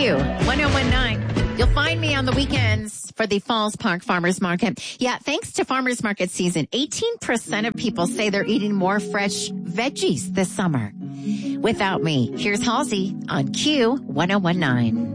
Q1019. You'll find me on the weekends for the Falls Park Farmers Market. Yeah, thanks to Farmers Market season, 18% of people say they're eating more fresh veggies this summer. Without me, here's Halsey on Q1019.